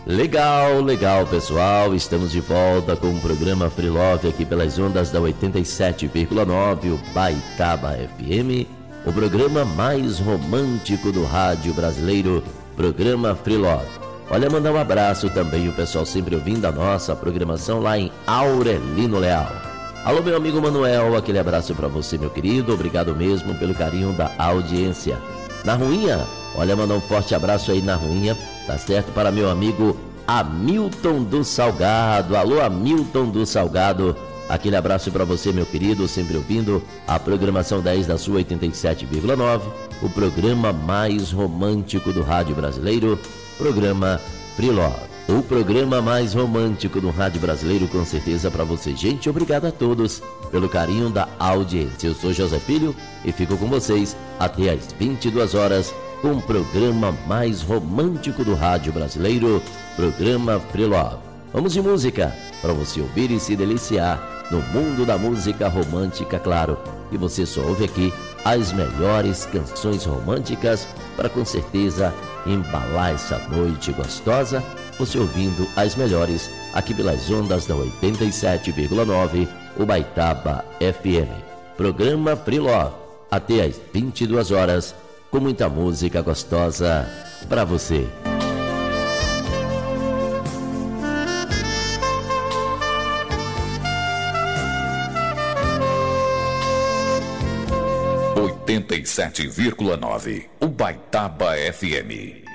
Legal, legal, pessoal. Estamos de volta com o programa Free Love aqui pelas ondas da 87,9, o Baitaba FM, o programa mais romântico do rádio brasileiro, programa Free Love. Olha, mandar um abraço também o pessoal sempre ouvindo a nossa programação lá em Aurelino Leal. Alô, meu amigo Manuel, aquele abraço para você, meu querido. Obrigado mesmo pelo carinho da audiência. Na Ruinha, olha, mandar um forte abraço aí na Ruinha, tá certo? Para meu amigo Hamilton do Salgado. Alô, Hamilton do Salgado, aquele abraço para você, meu querido, sempre ouvindo a programação 10 da sua 87,9, o programa mais romântico do rádio brasileiro, programa Free Love. O programa mais romântico do rádio brasileiro, com certeza para você. Gente, obrigado a todos pelo carinho da audiência. Eu sou José Filho e fico com vocês até às 22 horas com o programa mais romântico do rádio brasileiro, programa Free Love. Vamos de música para você ouvir e se deliciar no mundo da música romântica, claro. E você só ouve aqui as melhores canções românticas para, com certeza, embalar essa noite gostosa, você ouvindo as melhores aqui pelas ondas da 87,9, o Baitaba FM. Programa Free Love, até às 22 horas, com muita música gostosa para você. (87,9) O Baitaba FM.